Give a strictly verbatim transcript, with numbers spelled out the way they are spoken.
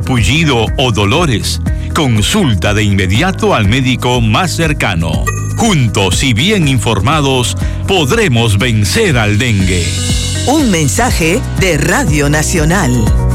sarpullido o dolores, consulta de inmediato al médico más cercano. Juntos y bien informados, podremos vencer al dengue. Un mensaje de Radio Nacional.